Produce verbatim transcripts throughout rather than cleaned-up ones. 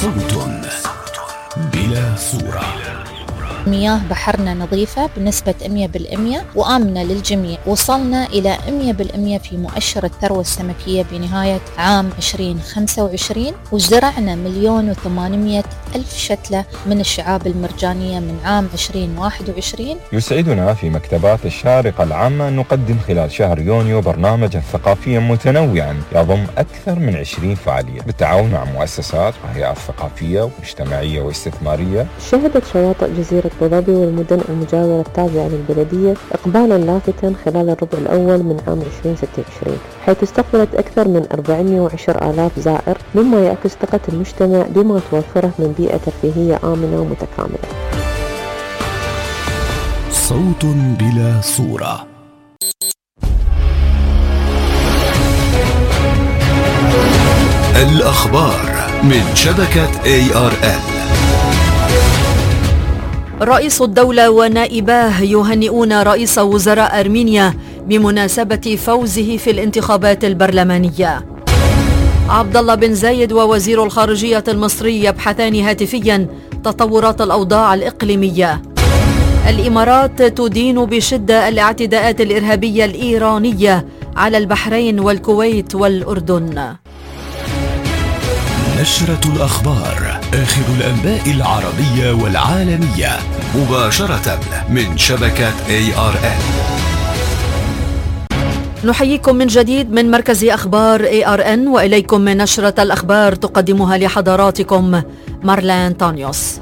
صوت بلا صورة. مياه بحرنا نظيفة بنسبة مئة بالمئة وآمنة للجميع. وصلنا إلى مئة بالمئة في مؤشر الثروة السمكية بنهاية عام عشرين خمسة وعشرين، وزرعنا مليون وثمانمائة ألف شتلة من الشعاب المرجانية من عام عشرين واحد وعشرين. يسعدنا في مكتبات الشارقة العامة أن نقدم خلال شهر يونيو برنامجا ثقافيا متنوعا يضم أكثر من عشرين فعالية بالتعاون مع مؤسسات وهيئات ثقافية ومجتمعية واستثمارية. شهدت شواطئ جزيرة أبو ظبي والمدن المجاورة التابعة للبلدية إقبالا لافتا خلال الربع الأول من عام عشرين ستة وعشرين، حيث استقبلت أكثر من أربعمائة وعشرة آلاف زائر، مما يعكس ثقة المجتمع بما توفره من بيئة ترفيهية آمنة ومتكاملة. صوت بلا صورة. الأخبار من شبكة إيه آر إل. رئيس الدولة ونائباه يهنئون رئيس وزراء أرمينيا بمناسبة فوزه في الانتخابات البرلمانية. عبد الله بن زايد ووزير الخارجية المصري يبحثان هاتفيا تطورات الأوضاع الإقليمية. الإمارات تدين بشدة الاعتداءات الإرهابية الإيرانية على البحرين والكويت والأردن. نشرة الأخبار، آخر الأنباء العربية والعالمية مباشرة من شبكة إيه آر إل. نحييكم من جديد من مركز أخبار إيه آر إن، وإليكم من نشرة الأخبار تقدمها لحضراتكم مارلين تانيوس.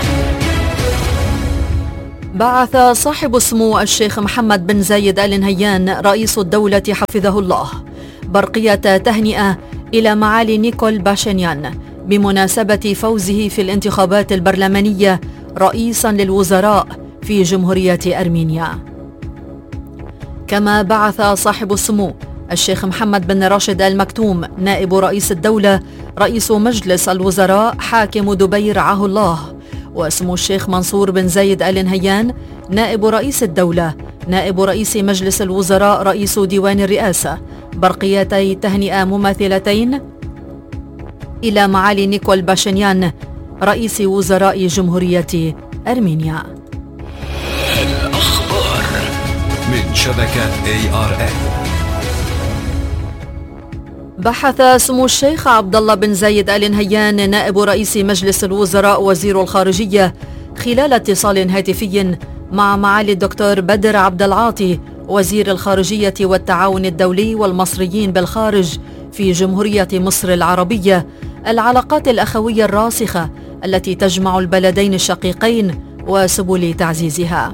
بعث صاحب السمو الشيخ محمد بن زايد آل نهيان رئيس الدولة حفظه الله برقية تهنئة إلى معالي نيكول باشينيان بمناسبة فوزه في الانتخابات البرلمانية رئيسا للوزراء في جمهورية أرمينيا. كما بعث صاحب السمو الشيخ محمد بن راشد آل مكتوم نائب رئيس الدولة رئيس مجلس الوزراء حاكم دبي رعاه الله، وسمو الشيخ منصور بن زايد آل نهيان نائب رئيس الدولة نائب رئيس مجلس الوزراء رئيس ديوان الرئاسة برقيتي تهنئة مماثلتين إلى معالي نيكول باشينيان رئيس وزراء جمهورية أرمينيا. الأخبار من شبكة إيه آر إل. بحث سمو الشيخ عبد الله بن زايد آل نهيان نائب رئيس مجلس الوزراء وزير الخارجية خلال اتصال هاتفي مع معالي الدكتور بدر عبد العاطي وزير الخارجية والتعاون الدولي والمصريين بالخارج في جمهورية مصر العربية العلاقات الأخوية الراسخة التي تجمع البلدين الشقيقين وسبل تعزيزها.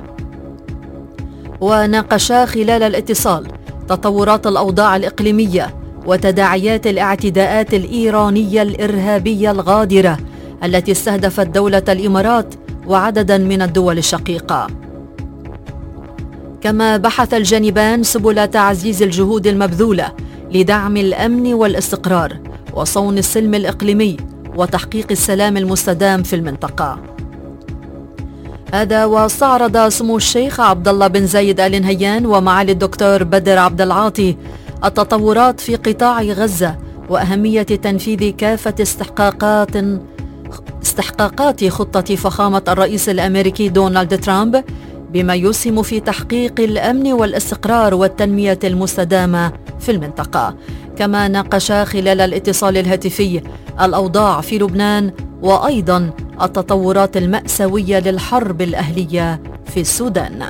وناقشا خلال الاتصال تطورات الأوضاع الإقليمية وتداعيات الاعتداءات الإيرانية الإرهابية الغادرة التي استهدفت دولة الإمارات وعددا من الدول الشقيقة. كما بحث الجانبان سبل تعزيز الجهود المبذولة لدعم الأمن والاستقرار وصون السلم الإقليمي وتحقيق السلام المستدام في المنطقة. هذا واستعرض سمو الشيخ عبد الله بن زايد آل نهيان ومعالي الدكتور بدر عبد العاطي التطورات في قطاع غزة وأهمية تنفيذ كافة استحقاقات استحقاقات خطة فخامة الرئيس الأمريكي دونالد ترامب بما يسهم في تحقيق الأمن والاستقرار والتنمية المستدامة في المنطقة. كما ناقشا خلال الاتصال الهاتفي الأوضاع في لبنان وأيضا التطورات المأساوية للحرب الأهلية في السودان.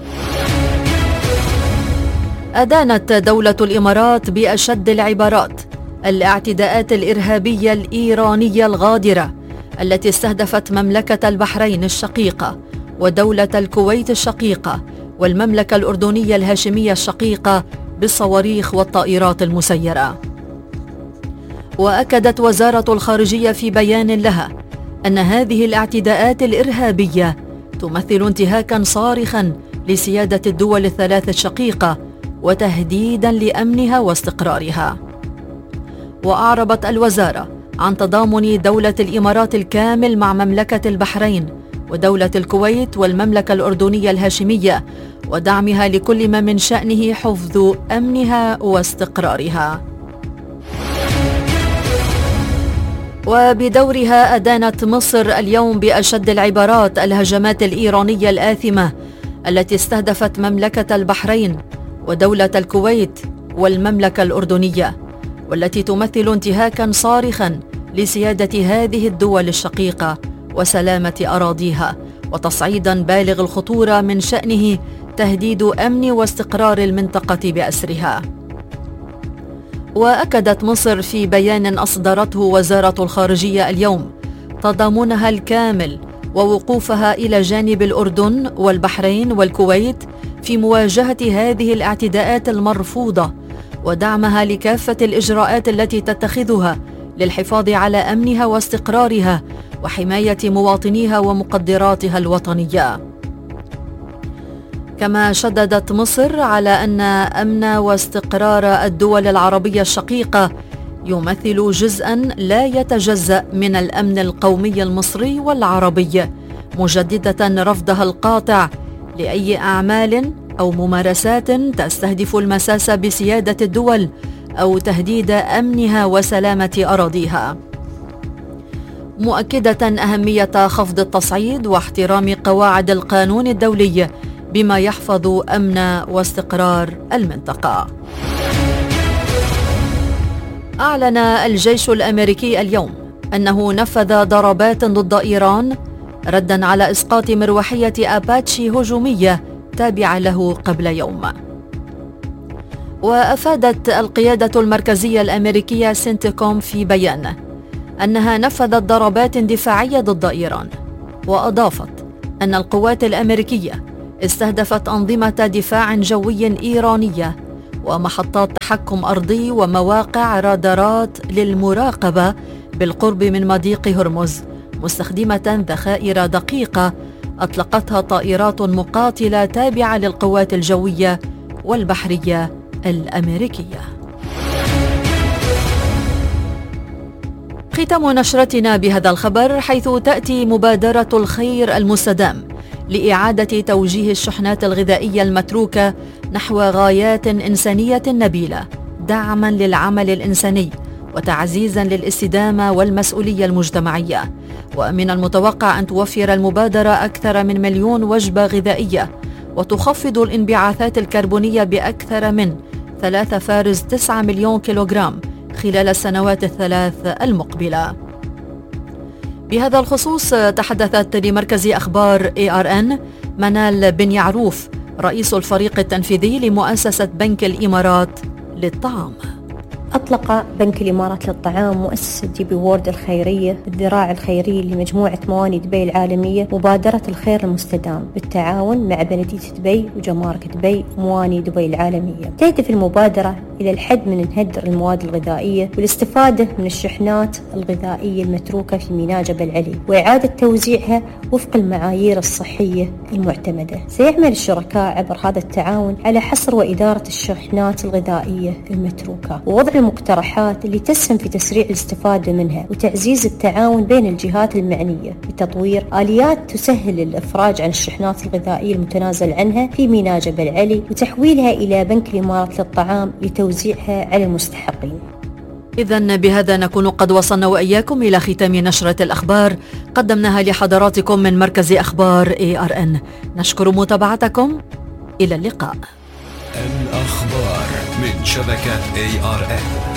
أدانت دولة الإمارات بأشد العبارات الاعتداءات الإرهابية الإيرانية الغادرة التي استهدفت مملكة البحرين الشقيقة ودولة الكويت الشقيقة والمملكة الأردنية الهاشمية الشقيقة بالصواريخ والطائرات المسيرة. وأكدت وزارة الخارجية في بيان لها أن هذه الاعتداءات الإرهابية تمثل انتهاكا صارخا لسيادة الدول الثلاث الشقيقة وتهديدا لأمنها واستقرارها. وأعربت الوزارة عن تضامن دولة الإمارات الكامل مع مملكة البحرين ودولة الكويت والمملكة الأردنية الهاشمية ودعمها لكل ما من شأنه حفظ أمنها واستقرارها. وبدورها أدانت مصر اليوم بأشد العبارات الهجمات الإيرانية الآثمة التي استهدفت مملكة البحرين ودولة الكويت والمملكة الأردنية، والتي تمثل انتهاكا صارخا لسيادة هذه الدول الشقيقة وسلامة أراضيها، وتصعيدا بالغ الخطورة من شأنه تهديد أمن واستقرار المنطقة بأسرها. وأكدت مصر في بيان أصدرته وزارة الخارجية اليوم تضامنها الكامل ووقوفها إلى جانب الأردن والبحرين والكويت في مواجهة هذه الاعتداءات المرفوضة، ودعمها لكافة الإجراءات التي تتخذها للحفاظ على أمنها واستقرارها وحماية مواطنيها ومقدراتها الوطنية. كما شددت مصر على أن أمن واستقرار الدول العربية الشقيقة يمثل جزءاً لا يتجزأ من الأمن القومي المصري والعربي، مجددة رفضها القاطع لأي أعمال أو ممارسات تستهدف المساس بسيادة الدول أو تهديد أمنها وسلامة أراضيها، مؤكدة أهمية خفض التصعيد واحترام قواعد القانون الدولي بما يحفظ أمن واستقرار المنطقة. أعلن الجيش الأمريكي اليوم أنه نفذ ضربات ضد إيران رداً على إسقاط مروحية أباتشي هجومية تابعة له قبل يوم. وأفادت القيادة المركزية الأمريكية سنتكوم في بيان أنها نفذت ضربات دفاعية ضد إيران، وأضافت أن القوات الأمريكية استهدفت أنظمة دفاع جوي إيرانية ومحطات تحكم أرضي ومواقع رادارات للمراقبة بالقرب من مضيق هرمز، مستخدمة ذخائر دقيقة أطلقتها طائرات مقاتلة تابعة للقوات الجوية والبحرية الأمريكية. ختام نشرتنا بهذا الخبر، حيث تأتي مبادرة الخير المستدام لإعادة توجيه الشحنات الغذائية المتروكة نحو غايات إنسانية نبيلة، دعماً للعمل الإنساني وتعزيزاً للاستدامة والمسؤولية المجتمعية. ومن المتوقع أن توفر المبادرة أكثر من مليون وجبة غذائية وتخفض الانبعاثات الكربونية بأكثر من ثلاثة فاصلة تسعة مليون كيلوغرام خلال السنوات الثلاث المقبلة. بهذا الخصوص تحدثت لمركز أخبار إيه آر إن منال بن يعروف رئيس الفريق التنفيذي لمؤسسة بنك الإمارات للطعام. أطلق بنك الإمارات للطعام مؤسسة دي بي وورد الخيرية الذراع الخيرية لمجموعة مواني دبي العالمية مبادرة الخير المستدام بالتعاون مع بلدية دبي وجمارك دبي ومواني دبي العالمية. تهدف المبادرة إلى الحد من هدر المواد الغذائية والاستفادة من الشحنات الغذائية المتروكة في ميناء جبل علي وإعادة توزيعها وفق المعايير الصحية المعتمدة. سيعمل الشركاء عبر هذا التعاون على حصر وإدارة الشحنات الغذائية المتروكة ووضع المقترحات اللي تسهم في تسريع الاستفادة منها وتعزيز التعاون بين الجهات المعنية لتطوير آليات تسهل الإفراج عن الشحنات الغذائية المتنازل عنها في ميناء جبل علي وتحويلها إلى بنك الإمارات للطعام لتوزيعها على المستحقين. إذن بهذا نكون قد وصلنا وإياكم إلى ختام نشرة الأخبار قدمناها لحضراتكم من مركز أخبار إيه آر إن. نشكر متابعتكم، إلى اللقاء. الأخبار من شبكة إيه آر إن.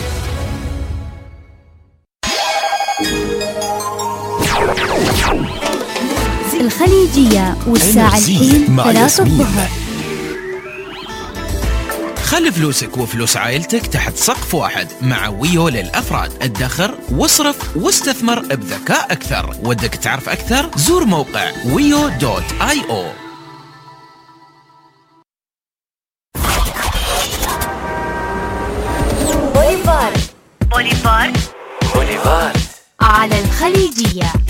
الخليجية والساعة الحين ثلاثة الظهر. خلي فلوسك وفلوس عائلتك تحت سقف واحد مع ويو للأفراد. ادخر واصرف واستثمر بذكاء أكثر. ودك تعرف أكثر؟ زور موقع ويو دوت آي أو. بوليفار بوليفار بوليفار على الخليجية.